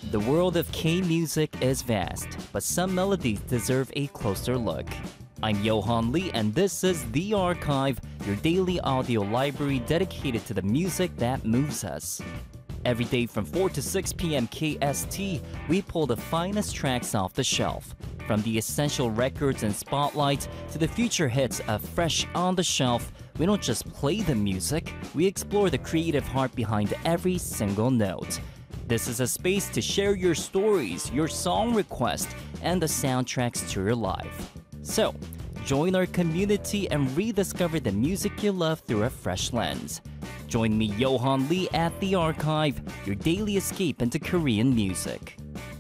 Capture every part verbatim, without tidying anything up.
The world of K-music is vast, but some melodies deserve a closer look. I'm Johan Lee, and this is The Archive, your daily audio library dedicated to the music that moves us. Every day from four to six p m K S T, we pull the finest tracks off the shelf. From the essential records and spotlight to the future hits of Fresh on the Shelf, we don't just play the music, we explore the creative heart behind every single note. This is a space to share your stories, your song requests, and the soundtracks to your life. So, join our community and rediscover the music you love through a fresh lens. Join me, Johan Lee, at The Archive, your daily escape into Korean music.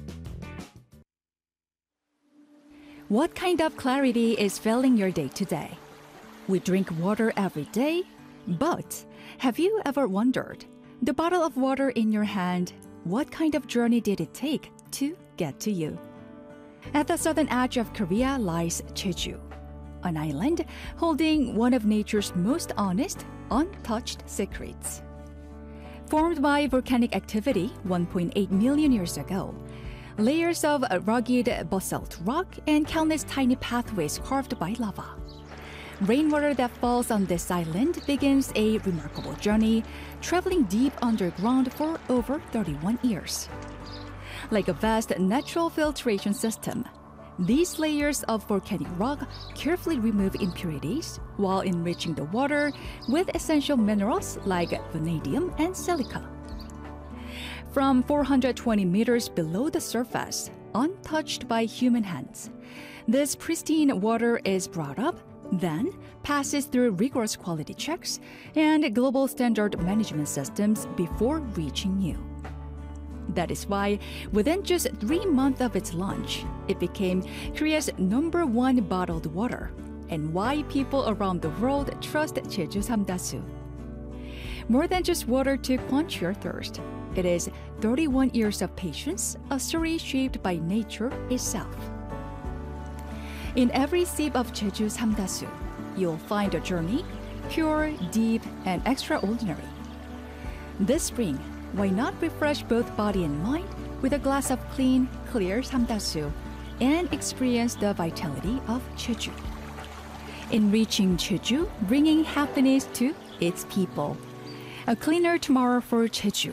What kind of clarity is filling your day today? We drink water every day, but have you ever wondered, the bottle of water in your hand, what kind of journey did it take to get to you? At the southern edge of Korea lies Jeju, an island holding one of nature's most honest, untouched secrets. Formed by volcanic activity one point eight million years ago, layers of rugged basalt rock and countless tiny pathways carved by lava. Rainwater that falls on this island begins a remarkable journey, traveling deep underground for over thirty-one years. Like a vast natural filtration system, these layers of volcanic rock carefully remove impurities while enriching the water with essential minerals like vanadium and silica. From four hundred twenty meters below the surface, untouched by human hands, this pristine water is brought up, then passes through rigorous quality checks and global standard management systems before reaching you. That is why, within just three months of its launch, it became Korea's number one bottled water, and why people around the world trust Jeju Samdasu. More than just water to quench your thirst, it is thirty-one years of patience, a story shaped by nature itself. In every sip of Jeju Samdasu, you'll find a journey, pure, deep, and extraordinary. This spring, why not refresh both body and mind with a glass of clean, clear Samdasu and experience the vitality of Jeju. Enriching Jeju, bringing happiness to its people. A cleaner tomorrow for Jeju.